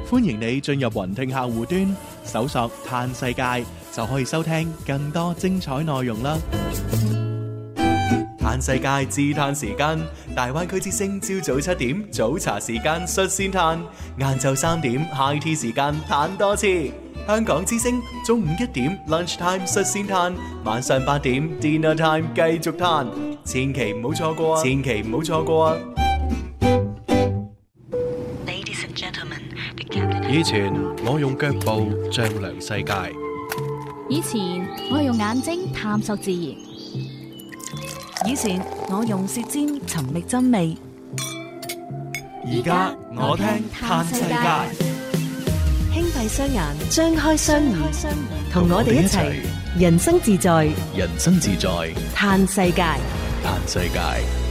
歡迎你進入雲聽客戶端，搜索嘆世界就可以收聽更多精彩內容啦。嘆世界自嘆時間，大灣區之聲朝早7點早茶時間率先嘆，晏晝3點 high tea 時間嘆多次。香港之聲中午1點 lunch time 率先嘆，晚上8點 dinner time 繼續嘆，千祈唔好錯過啊！千祈唔好錯過啊！ 以前我用腳步丈量世界， 以前我用眼睛探索自然， 以前我用舌尖尋覓真味， 而家我聽嘆世界。 輕閉雙眼，張開雙耳，同我哋一齊人生自在， 人生自在， 嘆世界。 嘆世界。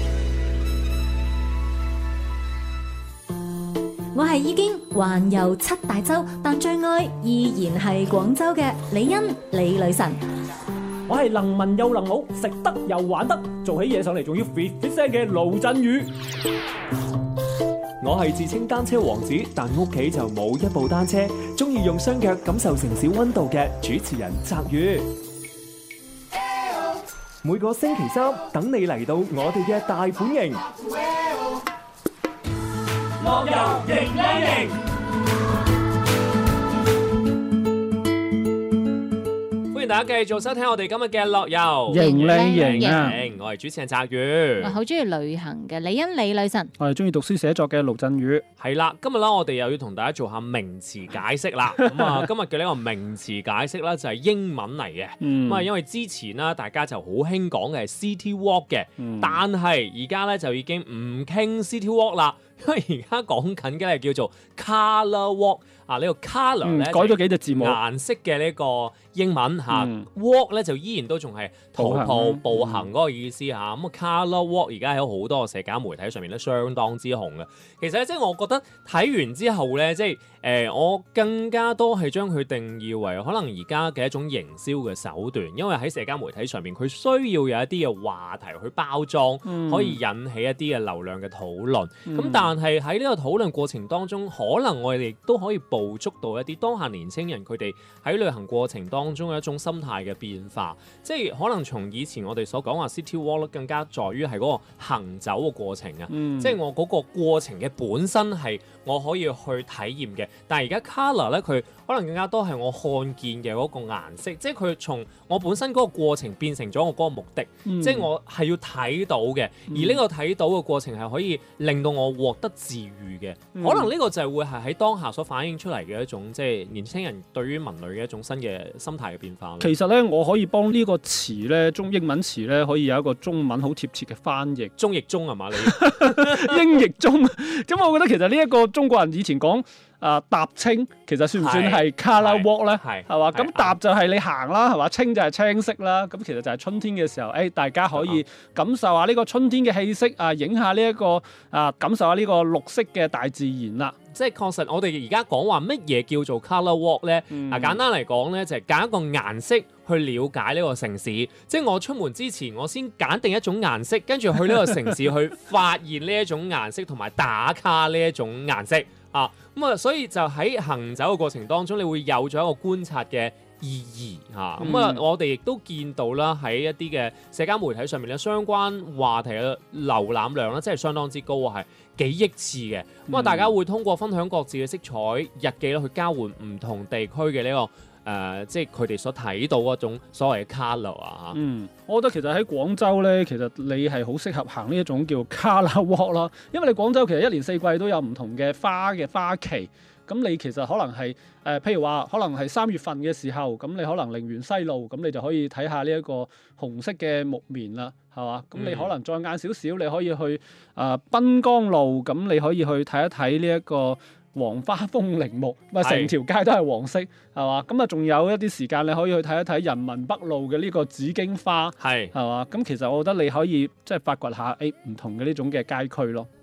我係已經環遊7大洲，但最愛依然係廣州嘅李欣李女神。 我係能文又能武，食得又玩得，做起嘢上嚟仲要 fit 聲嘅盧振宇。我係自稱單車王子，但屋企就冇一部單車，中意用雙腳感受城市溫度嘅主持人澤宇。每個星期三等你嚟到我哋嘅大本營，樂遊迎靚營。歡迎大家繼續收聽我哋今日嘅樂遊迎靚營啊！ 我係主持人澤宇， 我好中意旅行嘅李欣李女神， 我係中意讀書寫作嘅盧振宇。 係啦，今日啦，我哋又要同大家做下名詞解釋啦。咁啊，今日嘅呢個名詞解釋咧就係英文嚟嘅。咁啊，因為之前啦，大家就好興講嘅係 City Walk 嘅，但係而家咧就已經唔傾 City Walk 啦，因為而家講緊嘅係叫做 Colour Walk。啊！呢個 colour 咧改咗幾隻字母， 顏色嘅呢個英文嚇，walk 咧就依然都仲係徒步步行嗰個意思嚇。咁 colour walk 而家喺好多社交媒體上面都相當之紅嘅。其實咧，即係我覺得睇完之後咧，即係我更加多係將佢定義為可能而家嘅一種營銷嘅手段，因為喺社交媒體上面佢需要有一啲嘅話題去包裝，可以引起一啲嘅流量嘅討論。咁但係喺呢個討論過程當中，可能我哋都可以捕捉到一啲當下年輕人佢哋喺旅行過程當中嘅一種心態嘅變化，即係可能從以前我哋所講話 City Walk 更加在於係嗰個行走嘅過程啊，即係我嗰個過程嘅本身係我可以去體驗嘅，但係而家 colour 咧佢可能更加多係我看見嘅嗰個顏色，即係佢從我本身嗰個過程變成咗我嗰個目的，即係我係要睇到嘅，而呢個睇到嘅過程係可以令到我獲得治癒嘅，可能呢個就係會係喺當下所反映出嚟嘅一種即係年輕人對於文旅嘅一種新嘅心態嘅變化。 其實咧，我可以幫呢個詞咧，中英文詞咧，可以有一個中文好貼切嘅翻譯。 中譯中係嘛？你英譯中，咁我覺得其實呢一個中國人以前講踏青，其實算唔算係 colour walk 咧？係嘛？咁踏就係你行啦，係嘛？青就係青色啦。咁其實就係春天嘅時候，大家可以感受下呢個春天嘅氣息啊，影下呢一個感受下呢個綠色嘅大自然啦。 即係確實，我哋而家講話乜嘢叫做 colour walk 咧？簡單嚟講咧，就係揀一個顏色去了解呢個城市。即係我出門之前，我先揀定一種顏色，跟住去呢個城市去發現呢一種顏色，同埋打卡呢一種顏色啊。咁啊，所以就喺行走嘅過程當中，你會有咗一個觀察嘅意義嚇。咁啊，我哋亦都見到啦，喺一啲嘅社交媒體上面咧，相關話題嘅瀏覽量咧，真係相當之高啊，係幾億次嘅。咁啊，大家會通過分享各自嘅色彩日記咧，去交換唔同地區嘅呢個。即係佢哋所睇到嗰種所謂嘅 colour 啊嚇。 我覺得其實喺廣州咧，其實你係好適合行呢一種叫 colour walk 啦，因為你廣州其實一年四季都有唔同嘅花嘅花期。咁你其實可能係譬如話，可能係3月份嘅時候，咁你可能陵園西路，咁你就可以睇下呢一個紅色嘅木棉啦，係嘛？咁你可能再晏少少，你可以去濱江路，咁你可以去睇一睇呢一個黃花風鈴木，咪成條街都係黃色，係嘛？咁啊，仲有一啲時間你可以去睇一睇人民北路嘅呢個紫荊花，係嘛？咁其實我覺得你可以即係發掘下唔同嘅呢種嘅街區咯。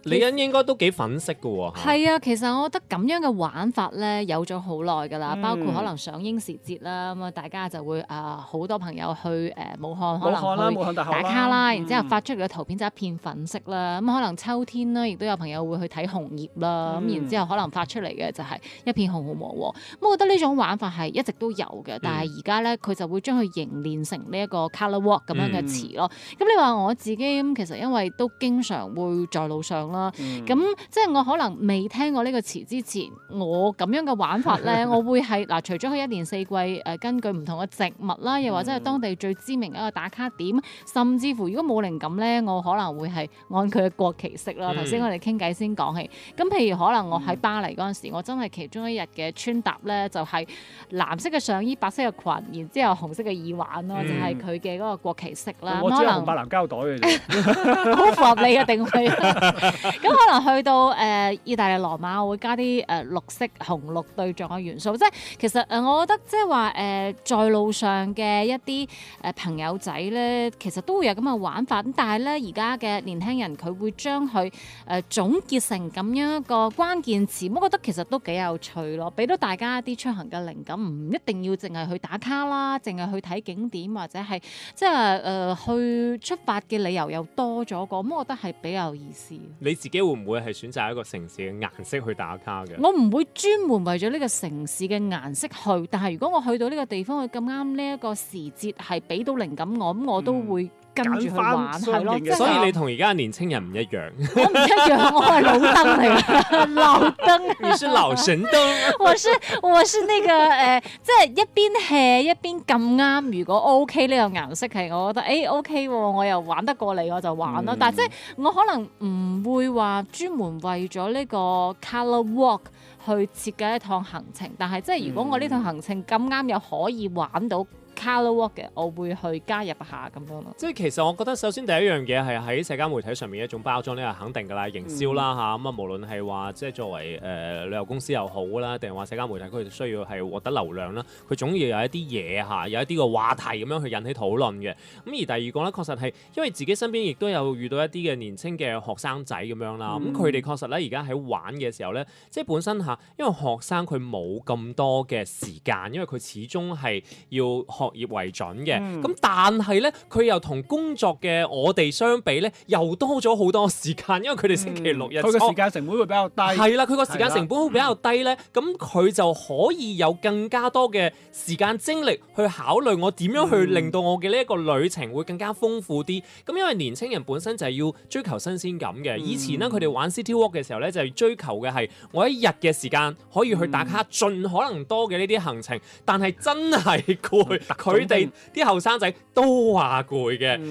李欣應該都幾粉飾嘅喎。 係啊，其實我覺得咁樣嘅玩法咧有咗好耐㗎啦，包括可能上英時節啦，咁啊大家就會好多朋友去武漢可能去打卡啦，然之後發出嚟嘅圖片就一片粉色啦，咁可能秋天啦，亦都有朋友會去睇紅葉啦，咁然之後可能發出嚟嘅就係一片紅紅黃黃。咁我覺得呢種玩法係一直都有嘅，但係而家咧佢就會將佢凝練成呢一個 colour walk 咁樣嘅詞咯。咁你話我自己咁，其實因為都經常會在路上啦，咁即係我可能未聽過呢個詞之前，我咁樣嘅玩法咧，我會係嗱，除咗佢一年四季根據唔同嘅植物啦，又或者係當地最知名嘅一個打卡點，甚至乎如果冇靈感咧，我可能會係按佢嘅國旗色啦。頭先我哋傾偈先講起，咁譬如可能我喺巴黎嗰陣時，我真係其中一日嘅穿搭咧，就係藍色嘅上衣、白色嘅裙，然之後紅色嘅耳環咯，就係佢嘅嗰個國旗色啦。 我只係紅白藍膠袋嘅啫， 好符合你嘅定位。咁可能去到意大利羅馬，我會加啲綠色紅綠對撞嘅元素，即係其實我覺得即係話在路上嘅一啲朋友仔咧，其實都會有咁嘅玩法。咁但係咧，而家嘅年輕人佢會將佢總結成咁樣一個關鍵詞，我覺得其實都幾有趣咯，俾到大家一啲出行嘅靈感，唔一定要淨係去打卡啦，淨係去睇景點或者係即係去出發嘅理由又多咗個，咁我覺得係比較有意思。 你自己會唔會係選擇一個城市嘅顏色去打卡嘅？ 我唔會專門為咗呢個城市嘅顏色去，但係如果我去到呢個地方，佢咁啱呢一個時節係俾到靈感我，咁我都會跟住去玩，係咯。 所以你同而家嘅年青人唔一樣。 我唔一樣，我係老燈嚟嘅，老燈。 你是老神燈。 我是那個即係一邊 hea 一邊咁啱。如果 OK 呢個顏色係，我覺得OK 喎，我又玩得過你，我就玩咯。但係即係我可能唔會話專門為咗呢個 colour walk 去設計一趟行程，但係即係如果我呢趟行程咁啱又可以玩到colour walk 嘅，我會去加入下咁樣咯。 即係其實我覺得首先第一樣嘢係喺社交媒體上面一種包裝，呢個肯定㗎啦，營銷啦嚇。咁啊，無論係話即係作為旅遊公司又好啦，定係話社交媒體佢哋需要係獲得流量啦，佢總要有一啲嘢嚇，有一啲個話題咁樣去引起討論嘅。咁而第二個咧，確實係因為自己身邊亦都有遇到一啲嘅年輕嘅學生仔咁樣啦。咁佢哋確實咧而家喺玩嘅時候咧，即係本身嚇，因為學生佢冇咁多嘅時間，因為佢始終係要學業為準嘅，咁但係咧，佢又同工作嘅我哋相比咧，又多咗好多時間，因為佢哋星期六日佢個時間成本會比較低。 係啦，佢個時間成本會比較低咧，咁佢就可以有更加多嘅時間精力去考慮我點樣去令到我嘅呢一個旅程會更加豐富啲。咁因為年輕人本身就係要追求新鮮感嘅，以前咧佢哋玩 City Walk 嘅時候咧，就係追求嘅係我一日嘅時間可以去打卡盡可能多嘅呢啲行程，但係真係攰，佢哋啲後生仔都話攰嘅，